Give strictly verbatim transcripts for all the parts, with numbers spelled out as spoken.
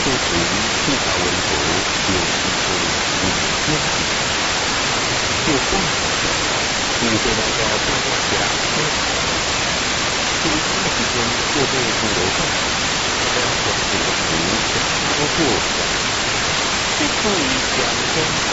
做属于四条文轴有一个领先体，就放所以对大家多多讲说，这一段时间就被主流上大家关注的是讲操作讲，这属于讲中长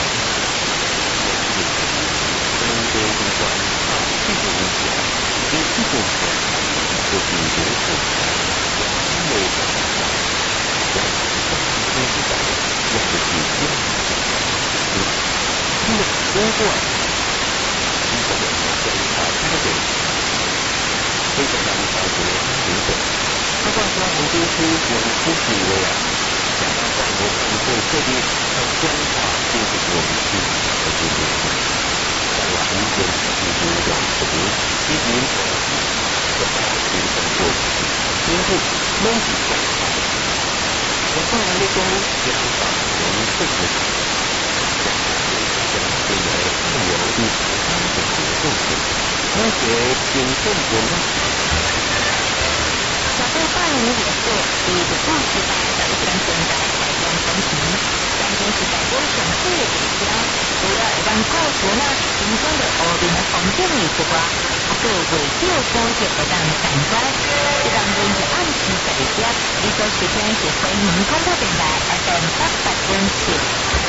跟这一关啊，这个文讲，这这种讲就是有所讲，有讲讲，讲这一代用的是这样的，这个波段。这个在打这个点，非常让大家平等。那大家很多是我们不以为啊，想要在我们做这里要观察，就是我们自己的这个在完全是这种什么，其实我们的大学生做因为没有观察，我当然的都讲到我们这个讲讲这个自由的。那些谨慎我们小豆瓣无联络，第一个故事来到一段存在台湾风情，但是是在多城市的地标，除了让故事呢，形成的欧边的风景里之外，还有为旧多些的当展开，这当中是暗示在的，一个时间是非民广播电台 F M 八八点七。